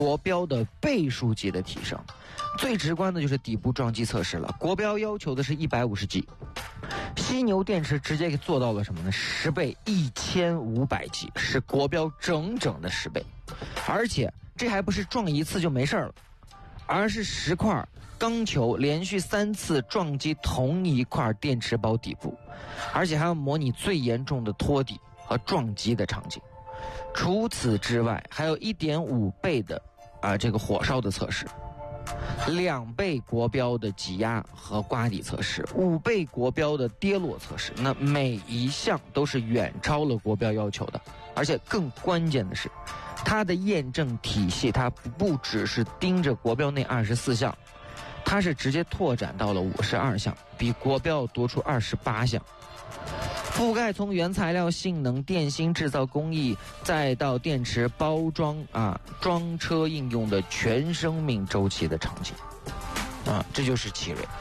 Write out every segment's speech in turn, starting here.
国标的倍数级的提升。最直观的就是底部撞击测试了，国标要求的是150G，犀牛电池直接给做到了什么呢？10倍，1500G，是国标整整的10倍。而且这还不是撞一次就没事了，而是10块钢球连续3次撞击同一块电池包底部，而且还要模拟最严重的托底和撞击的场景。除此之外，还有1.5倍的这个火烧的测试，2倍国标的挤压和刮底测试，5倍国标的跌落测试，那每一项都是远超了国标要求的。而且更关键的是，它的验证体系它不只是盯着国标那24项，它是直接拓展到了52项，比国标多出28项。覆盖从原材料性能、电芯制造工艺，再到电池包装装车应用的全生命周期的场景这就是奇瑞。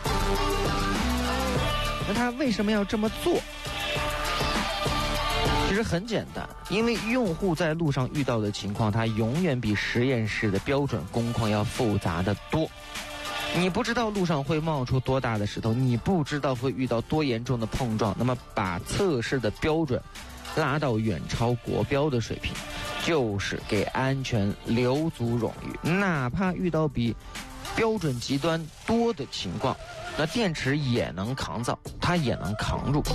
那他为什么要这么做？其实很简单，因为用户在路上遇到的情况，它永远比实验室的标准工况要复杂的多。你不知道路上会冒出多大的石头，你不知道会遇到多严重的碰撞，那么把测试的标准拉到远超国标的水平，就是给安全留足冗余。哪怕遇到比标准极端多的情况，那电池也能抗造，它也能扛住。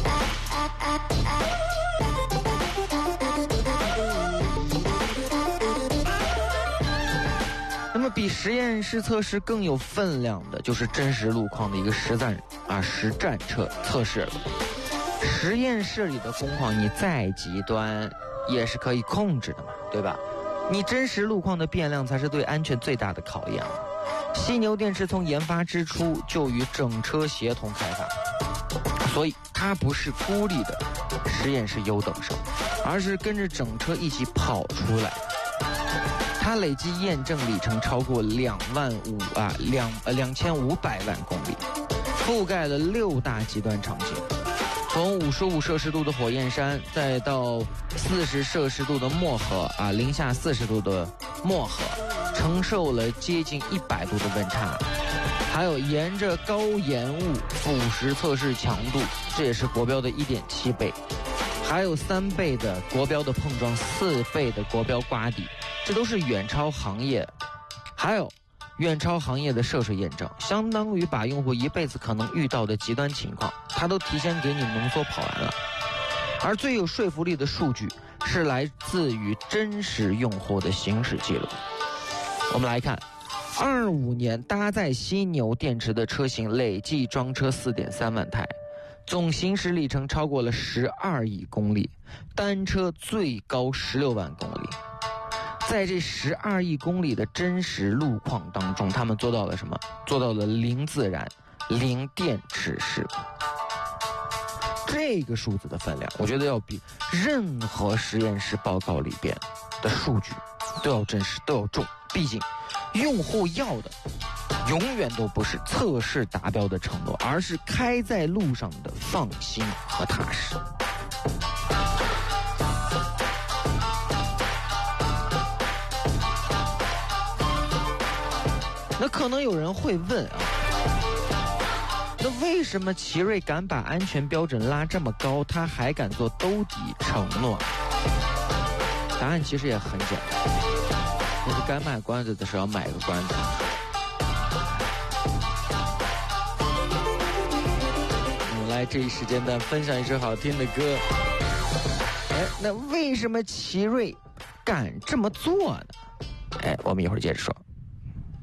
那么比实验室测试更有分量的就是真实路况的一个实战测试了。实验室里的工况你再极端也是可以控制的嘛，对吧？你真实路况的变量才是对安全最大的考验。犀牛电池从研发之初就与整车协同开发，所以它不是孤立的实验室优等生，而是跟着整车一起跑出来的。它累计验证里程超过2500万公里，覆盖了6大极端场景，从55摄氏度的火焰山，再到40摄氏度的漠河零下40度的漠河，承受了接近100度的温差。还有沿着高盐雾腐蚀测试强度，这也是国标的1.7倍。还有3倍的国标的碰撞，4倍的国标刮底，这都是远超行业。还有远超行业的涉水验证，相当于把用户一辈子可能遇到的极端情况，它都提前给你浓缩跑完了。而最有说服力的数据是来自于真实用户的行驶记录。我们来看25年搭载犀牛电池的车型累计装车4.3万台，总行驶里程超过了12亿公里，单车最高16万公里。在这12亿公里的真实路况当中，他们做到了什么？做到了零自燃、零电池事故。这个数字的分量，我觉得要比任何实验室报告里边的数据都要真实，都要重。毕竟用户要的永远都不是测试达标的承诺，而是开在路上的放心和踏实。那可能有人会问那为什么奇瑞敢把安全标准拉这么高，他还敢做兜底承诺？答案其实也很简单，就是该卖关子的时候买个关子。我们来这一时间段分享一首好听的歌。那为什么奇瑞敢这么做呢？我们一会儿接着说。